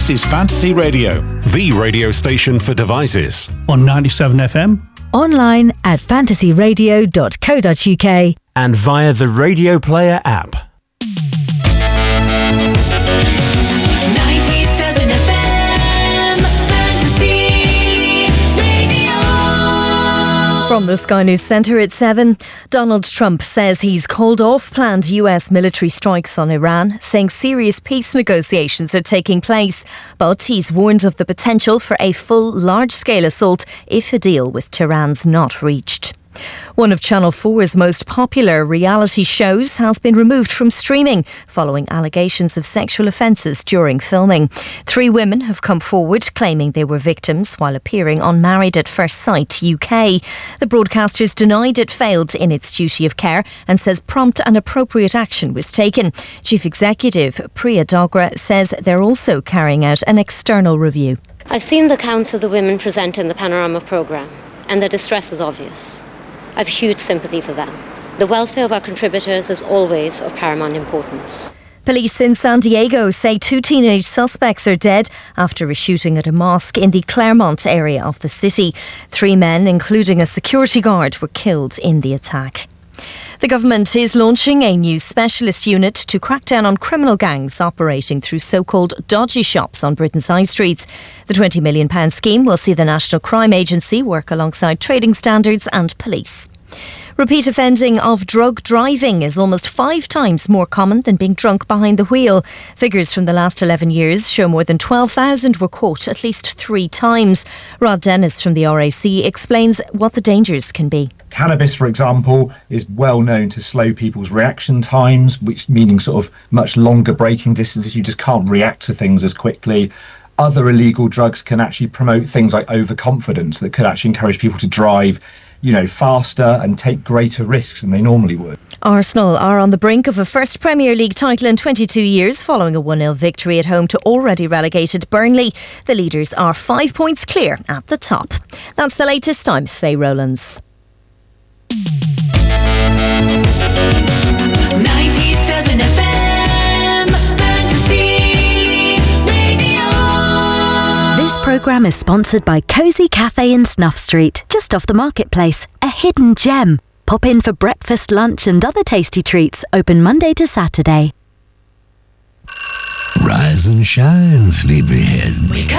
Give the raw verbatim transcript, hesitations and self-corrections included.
This is Fantasy Radio, the radio station for devices. On ninety-seven F M. Online at fantasy radio dot co dot uk. And via the Radio Player app. ninety-seven F M, Fantasy Radio. From the Sky News Centre at seven, Donald Trump says he's called off planned U S military strikes on Iran, saying serious peace negotiations are taking place. But he's warned of the potential for a full large-scale assault if a deal with Tehran's not reached. One of Channel four's most popular reality shows has been removed from streaming following allegations of sexual offences during filming. Three women have come forward claiming they were victims while appearing on Married at First Sight U K. The broadcasters denied it failed in its duty of care and says prompt and appropriate action was taken. Chief Executive Priya Dogra says they're also carrying out an external review. I've seen the accounts of the women present in the Panorama programme, and their distress is obvious. I've huge sympathy for them. The welfare of our contributors is always of paramount importance. Police in San Diego say two teenage suspects are dead after a shooting at a mosque in the Claremont area of the city. Three men, including a security guard, were killed in the attack. The government is launching a new specialist unit to crack down on criminal gangs operating through so-called dodgy shops on Britain's high streets. The twenty million pounds scheme will see the National Crime Agency work alongside trading standards and police. Repeat offending of drug driving is almost five times more common than being drunk behind the wheel. Figures from the last eleven years show more than twelve thousand were caught at least three times. Rod Dennis from the R A C explains what the dangers can be. Cannabis, for example, is well known to slow people's reaction times, which meaning sort of much longer braking distances. You just can't react to things as quickly. Other illegal drugs can actually promote things like overconfidence that could actually encourage people to drive, you know, faster and take greater risks than they normally would. Arsenal are on the brink of a first Premier League title in twenty-two years following a one nil victory at home to already relegated Burnley. The leaders are five points clear at the top. That's the latest. I'm Faye Rowlands. ninety-seven F M, Fantasy Radio. This programme is sponsored by Cosy Cafe in Snuff Street, just off the marketplace, a hidden gem. Pop in for breakfast, lunch and other tasty treats, open Monday to Saturday. Rise and shine, sleepyhead.